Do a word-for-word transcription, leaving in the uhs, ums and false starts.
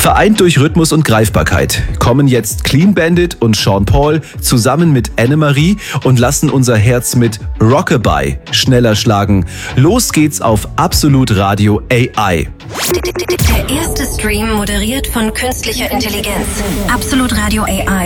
Vereint durch Rhythmus und Greifbarkeit kommen jetzt Clean Bandit und Sean Paul zusammen mit Annemarie und lassen unser Herz mit Rockabye schneller schlagen. Los geht's auf Absolut Radio A I. Der erste Stream moderiert von künstlicher Intelligenz. Absolut Radio A I.